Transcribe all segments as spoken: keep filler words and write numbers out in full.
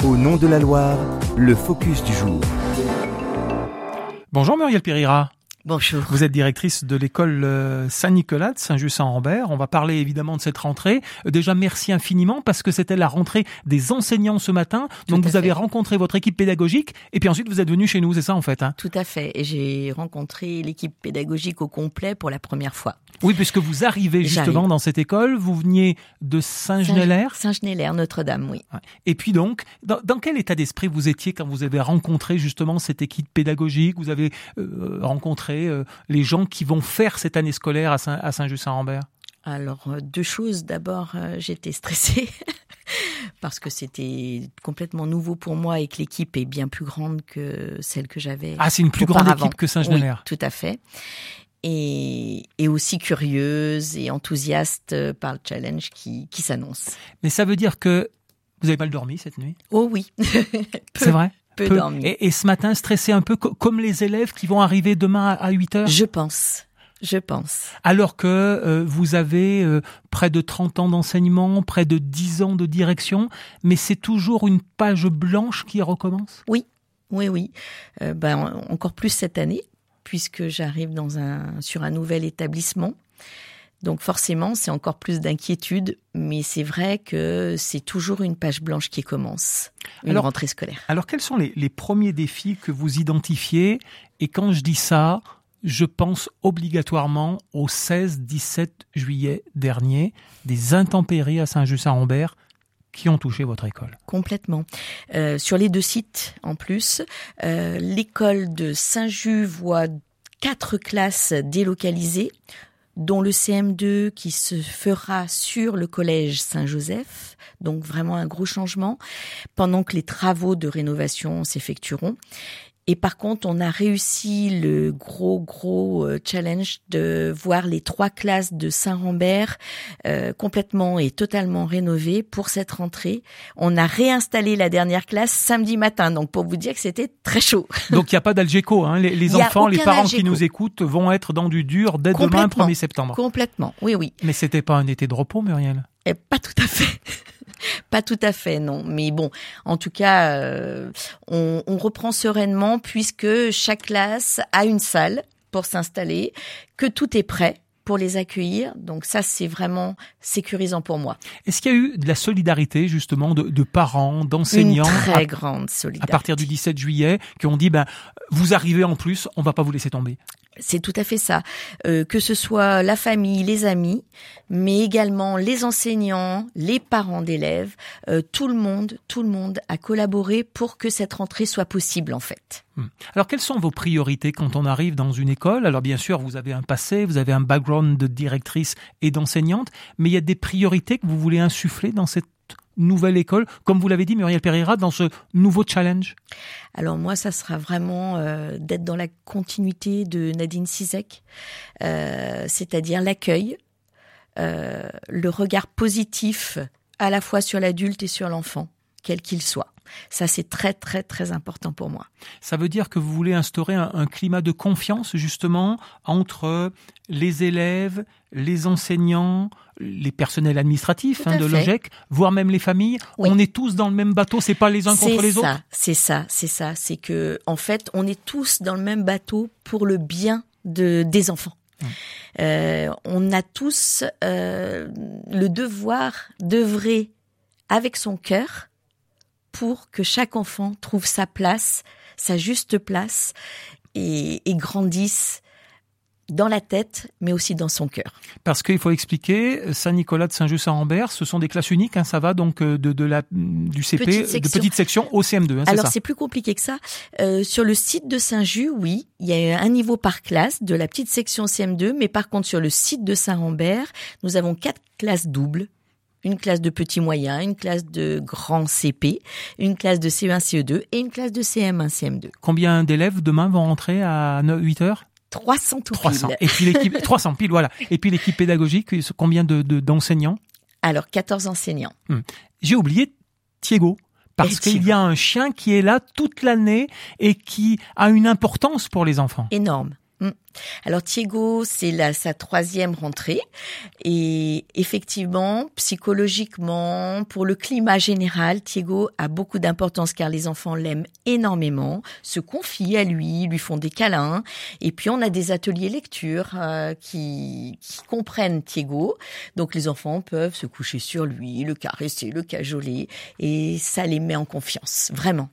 Au nom de la Loire, le focus du jour. Bonjour Muriel Pereira. Bonjour. Vous êtes directrice de l'école Saint-Nicolas de Saint-Just-Saint-Rambert. On va parler évidemment de cette rentrée. Déjà, merci infiniment parce que c'était la rentrée des enseignants ce matin. Tout Donc, vous fait. avez rencontré votre équipe pédagogique et puis ensuite, vous êtes venu chez nous, c'est ça en fait, hein? Tout à fait. Et j'ai rencontré l'équipe pédagogique au complet pour la première fois. Oui, puisque vous arrivez justement J'arrive. dans cette école. Vous veniez de Saint-Genélaire. Saint-Genélaire, Notre-Dame, oui. Et puis donc, dans, dans quel état d'esprit vous étiez quand vous avez rencontré justement cette équipe pédagogique? Vous avez euh, rencontré euh, les gens qui vont faire cette année scolaire à, Saint, à Saint-Just-Saint-Rambert? Alors, euh, deux choses. D'abord, euh, j'étais stressée parce que c'était complètement nouveau pour moi et que l'équipe est bien plus grande que celle que j'avais. Ah, c'est une plus auparavant. grande équipe que Saint-Genélaire. Oui, tout à fait. Et, et aussi curieuse et enthousiaste par le challenge qui, qui s'annonce. Mais ça veut dire que vous avez mal dormi cette nuit? Oh oui. C'est vrai? Peu, Peu. dormi. Et, et ce matin, stressé un peu co- comme les élèves qui vont arriver demain à, à huit heures? Je pense. Je pense. Alors que euh, vous avez euh, près de trente ans d'enseignement, près de dix ans de direction, mais c'est toujours une page blanche qui recommence? Oui, oui, oui. Euh, ben, encore plus cette année, puisque j'arrive dans un, sur un nouvel établissement. Donc forcément, c'est encore plus d'inquiétude, mais c'est vrai que c'est toujours une page blanche qui commence, une alors, rentrée scolaire. Alors quels sont les, les premiers défis que vous identifiez? Et quand je dis ça, je pense obligatoirement au seize dix-sept juillet dernier, des intempéries à Saint-Just-Saint-Rambert qui ont touché votre école. Complètement. Euh, sur les deux sites, en plus, euh, l'école de Saint-Just voit quatre classes délocalisées, dont le C M deux qui se fera sur le collège Saint-Joseph, donc vraiment un gros changement, pendant que les travaux de rénovation s'effectueront. Et par contre, on a réussi le gros, gros challenge de voir les trois classes de Saint-Rambert euh, complètement et totalement rénovées pour cette rentrée. On a réinstallé la dernière classe samedi matin, donc pour vous dire que c'était très chaud. Donc il n'y a pas d'Algeco, hein. Les, les enfants, les parents Algeco. Qui nous écoutent vont être dans du dur dès demain, premier septembre. Complètement, oui, oui. Mais c'était pas un été de repos, Muriel? Et pas tout à fait. Pas tout à fait, non. Mais bon, en tout cas, euh, on, on reprend sereinement puisque chaque classe a une salle pour s'installer, que tout est prêt pour les accueillir. Donc ça, c'est vraiment sécurisant pour moi. Est-ce qu'il y a eu de la solidarité, justement, de, de parents, d'enseignants? Une très à, grande solidarité. À partir du dix-sept juillet, qui ont dit, ben, vous arrivez en plus, on va pas vous laisser tomber. C'est tout à fait ça. Euh, que ce soit la famille, les amis, mais également les enseignants, les parents d'élèves, euh, tout le monde, tout le monde a collaboré pour que cette rentrée soit possible en fait. Alors quelles sont vos priorités quand on arrive dans une école? Alors bien sûr, vous avez un passé, vous avez un background de directrice et d'enseignante, mais il y a des priorités que vous voulez insuffler dans cette nouvelle école, comme vous l'avez dit Muriel Pereira, dans ce nouveau challenge? Alors moi, ça sera vraiment euh, d'être dans la continuité de Nadine Sizek, euh, c'est-à-dire l'accueil, euh, le regard positif à la fois sur l'adulte et sur l'enfant, quel qu'il soit. Ça, c'est très, très, très important pour moi. Ça veut dire que vous voulez instaurer un, un climat de confiance, justement, entre les élèves, les enseignants, les personnels administratifs hein, de l'O G E C, voire même les familles. Oui. On est tous dans le même bateau, c'est pas les uns c'est contre les ça, autres? C'est ça, c'est ça. C'est que, en fait, on est tous dans le même bateau pour le bien de, des enfants. Mmh. Euh, on a tous euh, le devoir d'œuvrer avec son cœur pour que chaque enfant trouve sa place, sa juste place et, et grandisse dans la tête, mais aussi dans son cœur. Parce qu'il faut expliquer, Saint-Nicolas de Saint-Just-Saint-Rambert, ce sont des classes uniques, hein, ça va donc de, de la, du C P, petite de petite section au C M deux. Hein, Alors c'est, ça. c'est plus compliqué que ça. Euh, sur le site de Saint-Just, oui, il y a un niveau par classe de la petite section C M deux, mais par contre sur le site de Saint-Rambert, nous avons quatre classes doubles. Une classe de petits moyens, une classe de grand C P, une classe de C E un, C E deux et une classe de C M un, C M deux. Combien d'élèves demain vont rentrer à huit heures? trois cents tout trois cents. pile. Et puis l'équipe, trois cents pile, voilà. Et puis l'équipe pédagogique, combien de, de, d'enseignants? Alors, quatorze enseignants. Hum. J'ai oublié Thiego. Parce qu'il y a un chien qui est là toute l'année et qui a une importance pour les enfants. Énorme. Alors Thiégo, c'est la, sa troisième rentrée et effectivement, psychologiquement, pour le climat général, Thiégo a beaucoup d'importance car les enfants l'aiment énormément, se confient à lui, lui font des câlins et puis on a des ateliers lecture euh, qui, qui comprennent Thiégo. Donc les enfants peuvent se coucher sur lui, le caresser, le cajoler et ça les met en confiance, vraiment.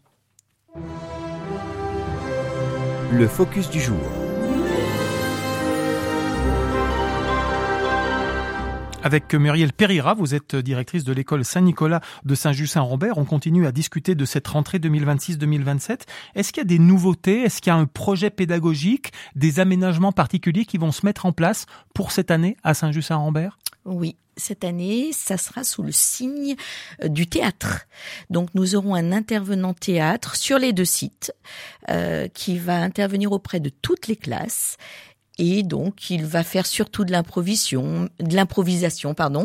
Le focus du jour. Avec Muriel Pereira, vous êtes directrice de l'école Saint-Nicolas de Saint-Just-Saint-Rambert. On continue à discuter de cette rentrée deux mille vingt-six deux mille vingt-sept. Est-ce qu'il y a des nouveautés? Est-ce qu'il y a un projet pédagogique, des aménagements particuliers qui vont se mettre en place pour cette année à Saint-Just-Saint-Rambert? Oui, cette année, ça sera sous le signe du théâtre. Donc, nous aurons un intervenant théâtre sur les deux sites euh, qui va intervenir auprès de toutes les classes. Et donc, il va faire surtout de l'improvisation, de l'improvisation, pardon,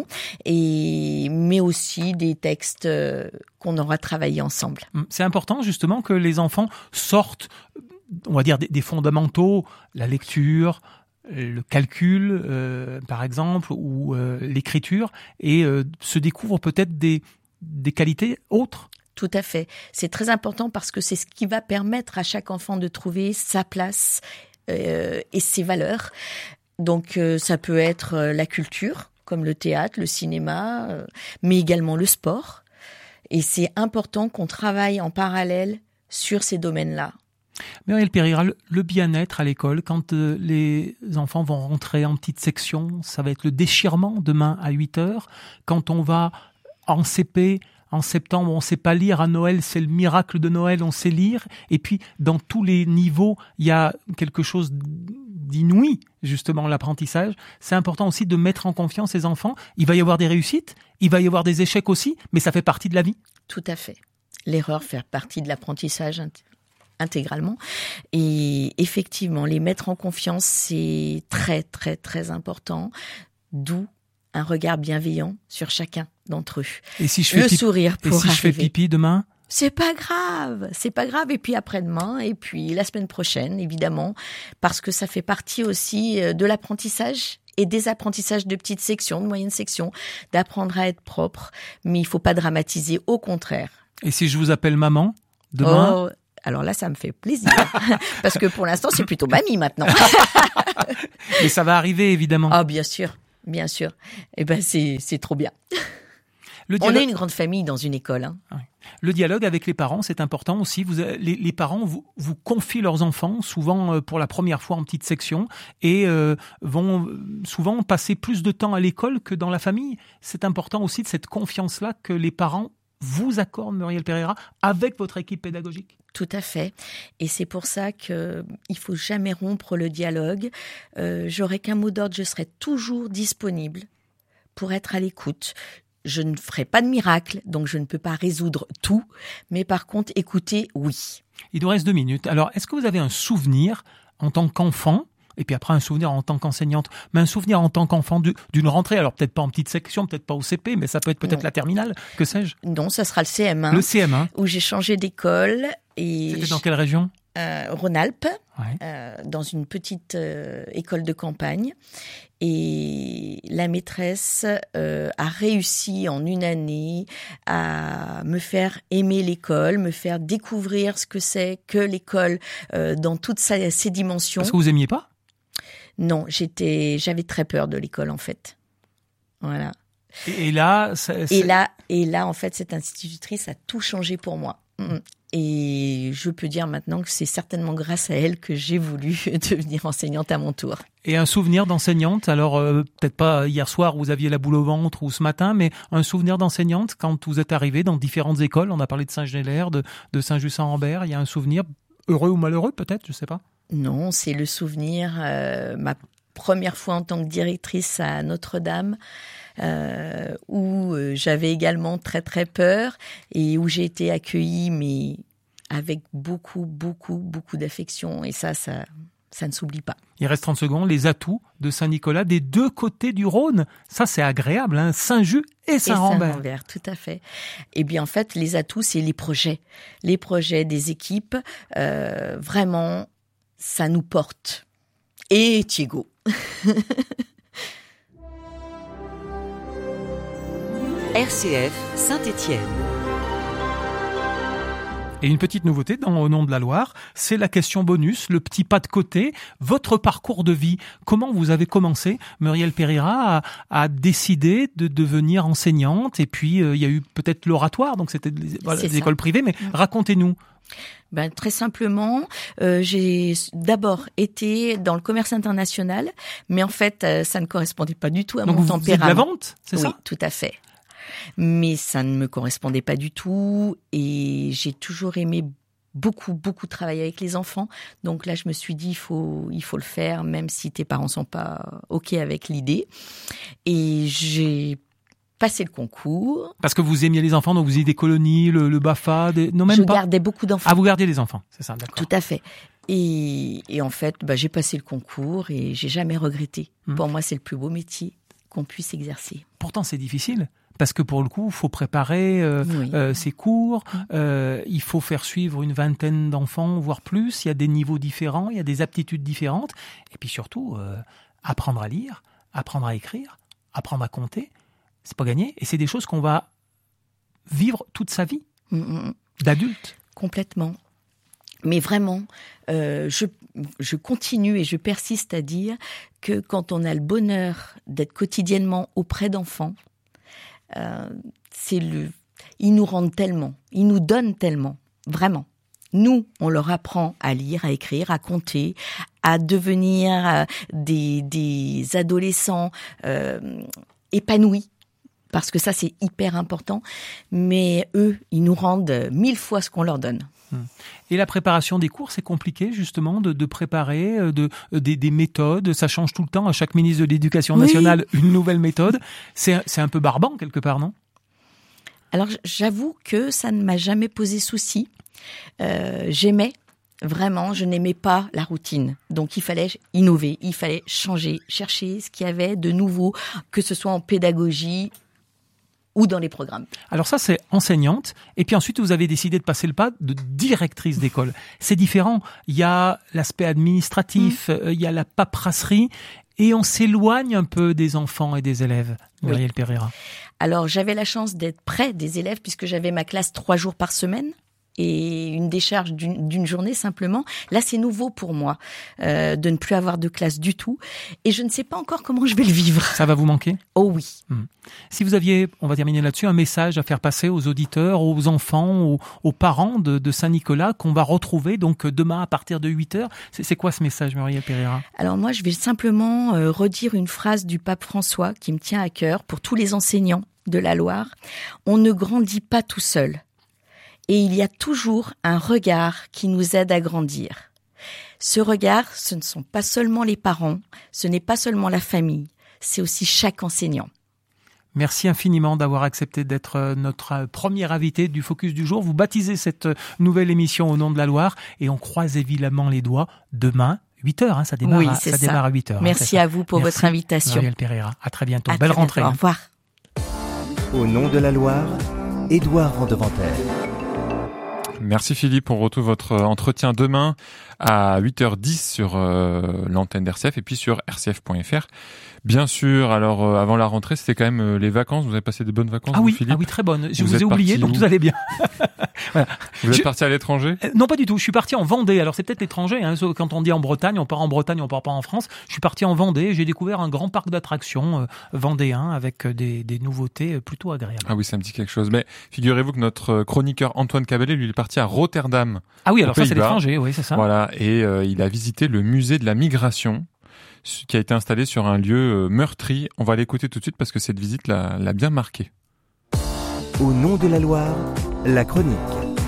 et mais aussi des textes qu'on aura travaillés ensemble. C'est important justement que les enfants sortent, on va dire, des, des fondamentaux, la lecture, le calcul, euh, par exemple, ou euh, l'écriture, et euh, se découvrent peut-être des des qualités autres. Tout à fait. C'est très important parce que c'est ce qui va permettre à chaque enfant de trouver sa place. Euh, et ses valeurs. Donc euh, ça peut être euh, la culture, comme le théâtre, le cinéma, euh, mais également le sport. Et c'est important qu'on travaille en parallèle sur ces domaines-là. Muriel Pereira, le, le bien-être à l'école, quand euh, les enfants vont rentrer en petite section, ça va être le déchirement demain à huit heures. Quand on va en C P, en septembre, on ne sait pas lire. À Noël, c'est le miracle de Noël, on sait lire. Et puis, dans tous les niveaux, il y a quelque chose d'inouï, justement, l'apprentissage. C'est important aussi de mettre en confiance ces enfants. Il va y avoir des réussites, il va y avoir des échecs aussi, mais ça fait partie de la vie. Tout à fait. L'erreur fait partie de l'apprentissage intégralement. Et effectivement, les mettre en confiance, c'est très, très, très important. D'où un regard bienveillant sur chacun d'entre eux. Et si je fais le pipi, sourire pour et si arriver. je fais pipi demain? C'est pas grave, c'est pas grave. Et puis après-demain, et puis la semaine prochaine, évidemment, parce que ça fait partie aussi de l'apprentissage et des apprentissages de petites sections, de moyennes sections, d'apprendre à être propre. Mais il faut pas dramatiser, au contraire. Et si je vous appelle maman demain? Oh, alors là, ça me fait plaisir. Parce que pour l'instant, c'est plutôt mamie maintenant. Mais ça va arriver, évidemment. Ah, bien sûr. Bien sûr. Eh ben, c'est, c'est trop bien. Le dialogue... On est une grande famille dans une école. Hein. Le dialogue avec les parents, c'est important aussi. Vous, les, les parents vous, vous confient leurs enfants, souvent pour la première fois en petite section, et euh, vont souvent passer plus de temps à l'école que dans la famille. C'est important aussi de cette confiance-là que les parents vous accordent, Muriel Pereira, avec votre équipe pédagogique. Tout à fait. Et c'est pour ça qu'il ne faut jamais rompre le dialogue. Euh, j'aurais qu'un mot d'ordre, je serai toujours disponible pour être à l'écoute. Je ne ferai pas de miracle, donc je ne peux pas résoudre tout. Mais par contre, écouter, oui. Il nous reste deux minutes. Alors, est-ce que vous avez un souvenir en tant qu'enfant, et puis après un souvenir en tant qu'enseignante, mais un souvenir en tant qu'enfant de, d'une rentrée, alors peut-être pas en petite section, peut-être pas au C P, mais ça peut être peut-être non. La terminale, que sais-je? Non, ça sera le C M un. Le C M un. Où j'ai changé d'école. Et c'était dans quelle région? euh, Rhône-Alpes, ouais. euh, dans une petite euh, école de campagne. Et la maîtresse euh, a réussi en une année à me faire aimer l'école, me faire découvrir ce que c'est que l'école euh, dans toutes sa, ses dimensions. Parce que vous aimiez pas? Non, j'étais, j'avais très peur de l'école en fait. Voilà. Et, et là, ça, et là, et là, en fait, cette institutrice a tout changé pour moi. Et je peux dire maintenant que c'est certainement grâce à elle que j'ai voulu devenir enseignante à mon tour. Et un souvenir d'enseignante, alors euh, peut-être pas hier soir où vous aviez la boule au ventre ou ce matin, mais un souvenir d'enseignante quand vous êtes arrivé dans différentes écoles. On a parlé de Saint-Genélaire, de, de Saint-Just-Saint-Rambert. Il y a un souvenir heureux ou malheureux peut-être, je sais pas. Non, c'est le souvenir, euh, ma première fois en tant que directrice à Notre-Dame, euh, où euh, j'avais également très très peur et où j'ai été accueillie, mais avec beaucoup, beaucoup, beaucoup d'affection. Et ça, ça, ça ne s'oublie pas. Il reste trente secondes. Les atouts de Saint-Nicolas des deux côtés du Rhône. Ça, c'est agréable, hein. Saint-Just et Saint-Rambert. Et Saint-Rambert, tout à fait. Et bien, en fait, les atouts, c'est les projets. Les projets des équipes, euh, vraiment, ça nous porte. Et Thiégo. R C F Saint-Étienne. Et une petite nouveauté dans Au nom de la Loire, c'est la question bonus, le petit pas de côté, votre parcours de vie. Comment vous avez commencé, Muriel Pereira, à, à décider de devenir enseignante? Et puis, euh, il y a eu peut-être l'oratoire, donc c'était des, voilà, des écoles privées, mais mmh. racontez-nous. Ben, très simplement, euh, j'ai d'abord été dans le commerce international, mais en fait, euh, ça ne correspondait pas du tout à donc mon vous tempérament. Donc, de la vente, c'est oui, ça? Oui, tout à fait. Mais ça ne me correspondait pas du tout et j'ai toujours aimé beaucoup, beaucoup travailler avec les enfants. Donc là, je me suis dit, il faut, il faut le faire, même si tes parents sont pas OK avec l'idée. Et j'ai passé le concours. Parce que vous aimiez les enfants, donc vous aviez des colonies, le, le B A F A, des... non même je pas. Je gardais beaucoup d'enfants. Ah, vous gardiez les enfants, c'est ça, d'accord. Tout à fait. Et, et en fait, bah, j'ai passé le concours et j'ai jamais regretté. Mmh. Pour moi, c'est le plus beau métier qu'on puisse exercer. Pourtant, c'est difficile. Parce que pour le coup, il faut préparer euh, oui. euh, ses cours, euh, il faut faire suivre une vingtaine d'enfants, voire plus. Il y a des niveaux différents, il y a des aptitudes différentes. Et puis surtout, euh, apprendre à lire, apprendre à écrire, apprendre à compter, c'est pas gagné. Et c'est des choses qu'on va vivre toute sa vie, mmh. d'adulte. Complètement. Mais vraiment, euh, je, je continue et je persiste à dire que quand on a le bonheur d'être quotidiennement auprès d'enfants, Euh, c'est le, ils nous rendent tellement, ils nous donnent tellement, vraiment. Nous, on leur apprend à lire, à écrire, à compter, à devenir euh, des, des adolescents euh, épanouis, parce que ça, c'est hyper important. Mais eux, ils nous rendent mille fois ce qu'on leur donne. Et la préparation des cours, c'est compliqué justement de, de préparer de, des, des méthodes. Ça change tout le temps. À chaque ministre de l'Éducation nationale, oui. une nouvelle méthode. C'est, c'est un peu barbant quelque part, non? Alors j'avoue que ça ne m'a jamais posé souci. Euh, j'aimais vraiment, je n'aimais pas la routine. Donc il fallait innover, il fallait changer, chercher ce qu'il y avait de nouveau, que ce soit en pédagogie ou dans les programmes. Alors ça, c'est enseignante. Et puis ensuite, vous avez décidé de passer le pas de directrice d'école. C'est différent. Il y a l'aspect administratif, mmh. il y a la paperasserie, et on s'éloigne un peu des enfants et des élèves. Muriel oui. Pereira. Alors, j'avais la chance d'être près des élèves puisque j'avais ma classe trois jours par semaine. Et une décharge d'une, d'une journée simplement. Là, c'est nouveau pour moi euh, de ne plus avoir de classe du tout. Et je ne sais pas encore comment je vais le vivre. Ça va vous manquer ? Oh oui. Mmh. Si vous aviez, on va terminer là-dessus, un message à faire passer aux auditeurs, aux enfants, aux, aux parents de, de Saint-Nicolas qu'on va retrouver donc demain à partir de huit heures, c'est, c'est quoi ce message, Muriel Pereira ? Alors moi, je vais simplement euh, redire une phrase du pape François qui me tient à cœur pour tous les enseignants de la Loire. On ne grandit pas tout seul. Et il y a toujours un regard qui nous aide à grandir. Ce regard, ce ne sont pas seulement les parents, ce n'est pas seulement la famille, c'est aussi chaque enseignant. Merci infiniment d'avoir accepté d'être notre premier invité du Focus du jour. Vous baptisez cette nouvelle émission Au nom de la Loire et on croise évidemment les doigts demain. huit heures, hein, ça démarre, oui, à, c'est ça ça. démarre à huit heures. Merci hein, à vous pour Merci, votre invitation. Muriel Pereira. À très bientôt. À Belle très rentrée. Bientôt. Au revoir. Au nom de la Loire, Édouard Randevantel. Merci Philippe, on retrouve votre entretien demain à huit heures dix sur euh, l'antenne d'R C F et puis sur r c f point f r. Bien sûr, alors euh, avant la rentrée, c'était quand même euh, les vacances. Vous avez passé de bonnes vacances, ah vous, oui, Philippe ? Ah oui, très bonnes. Je vous, vous ai oublié, donc où ? tout allait bien. Voilà. Vous êtes je... parti à l'étranger ? euh, Non, pas du tout. Je suis parti en Vendée. Alors c'est peut-être l'étranger. Hein. Quand on dit en Bretagne, on part en Bretagne, on part pas en France. Je suis parti en Vendée. J'ai découvert un grand parc d'attractions euh, vendéen avec des, des nouveautés plutôt agréables. Ah oui, ça me dit quelque chose. Mais figurez-vous que notre chroniqueur Antoine Cabellet, lui, il est parti à Rotterdam. Ah oui, alors ça c'est l'étranger, oui, c'est ça. Voilà, et euh, il a visité le musée de la migration, qui a été installé sur un lieu meurtri. On va l'écouter tout de suite parce que cette visite l'a, l'a bien marqué. Au nom de la Loire, la chronique.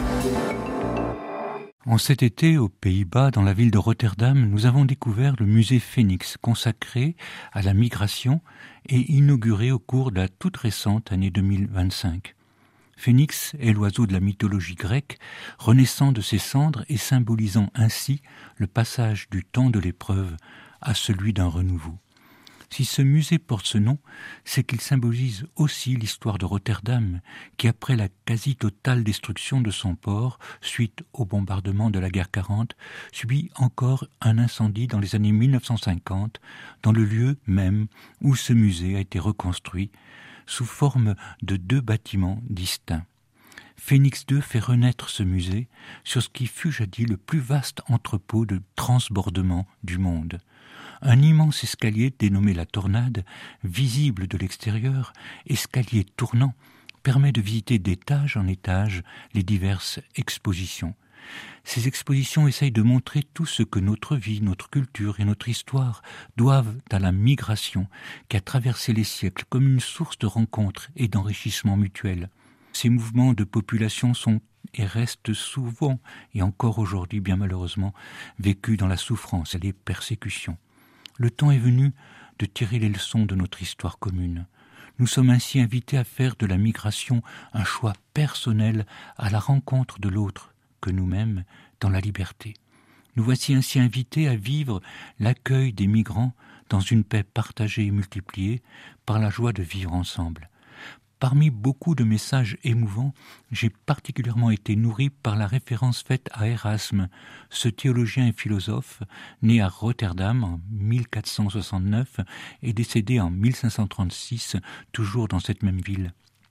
En cet été, aux Pays-Bas, dans la ville de Rotterdam, nous avons découvert le musée Phénix, consacré à la migration et inauguré au cours de la toute récente année deux mille vingt-cinq. Phénix est l'oiseau de la mythologie grecque, renaissant de ses cendres et symbolisant ainsi le passage du temps de l'épreuve à celui d'un renouveau. Si ce musée porte ce nom, c'est qu'il symbolise aussi l'histoire de Rotterdam, qui après la quasi-totale destruction de son port, suite au bombardement de la guerre quarante, subit encore un incendie dans les années mille neuf cent cinquante, dans le lieu même où ce musée a été reconstruit, sous forme de deux bâtiments distincts. Phoenix deux fait renaître ce musée sur ce qui fut jadis le plus vaste entrepôt de transbordement du monde. Un immense escalier dénommé la Tornade, visible de l'extérieur, escalier tournant, permet de visiter d'étage en étage les diverses expositions. Ces expositions essayent de montrer tout ce que notre vie, notre culture et notre histoire doivent à la migration qui a traversé les siècles comme une source de rencontres et d'enrichissement mutuel. Ces mouvements de population sont et restent souvent, et encore aujourd'hui bien malheureusement, vécus dans la souffrance et les persécutions. Le temps est venu de tirer les leçons de notre histoire commune. Nous sommes ainsi invités à faire de la migration un choix personnel à la rencontre de l'autre que nous-mêmes dans la liberté. Nous voici ainsi invités à vivre l'accueil des migrants dans une paix partagée et multipliée par la joie de vivre ensemble. Parmi beaucoup de messages émouvants, j'ai particulièrement été nourri par la référence faite à Erasme, ce théologien et philosophe, né à Rotterdam en mille quatre cent soixante-neuf et décédé en mille cinq cent trente-six, toujours dans cette même ville.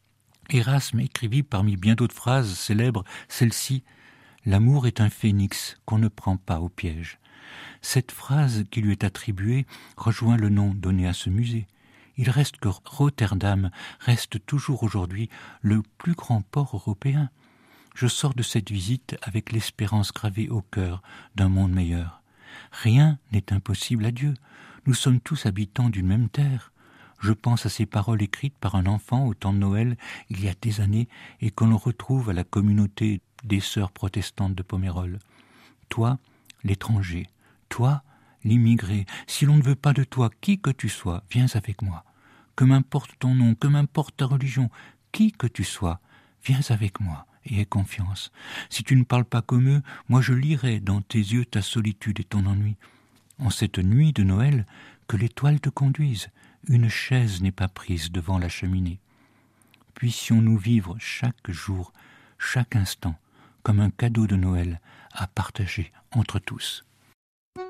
Erasme écrivit parmi bien d'autres phrases célèbres celle-ci « L'amour est un phénix qu'on ne prend pas au piège ». Cette phrase qui lui est attribuée rejoint le nom donné à ce musée. Il reste que Rotterdam reste toujours aujourd'hui le plus grand port européen. Je sors de cette visite avec l'espérance gravée au cœur d'un monde meilleur. Rien n'est impossible à Dieu. Nous sommes tous habitants d'une même terre. Je pense à ces paroles écrites par un enfant au temps de Noël il y a des années et que l'on retrouve à la communauté des sœurs protestantes de Pomerol. Toi, l'étranger, toi, l'immigré, si l'on ne veut pas de toi, qui que tu sois, viens avec moi. Que m'importe ton nom, que m'importe ta religion, qui que tu sois, viens avec moi et aie confiance. Si tu ne parles pas comme eux, moi je lirai dans tes yeux ta solitude et ton ennui. En cette nuit de Noël, que l'étoile te conduise, une chaise n'est pas prise devant la cheminée. Puissions-nous vivre chaque jour, chaque instant, comme un cadeau de Noël à partager entre tous.